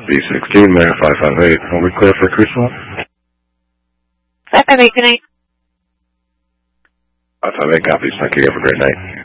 B16, Mayor 558. Are we clear for cruise swap? 558, good night. 558 copies. Thank you. Have a great night.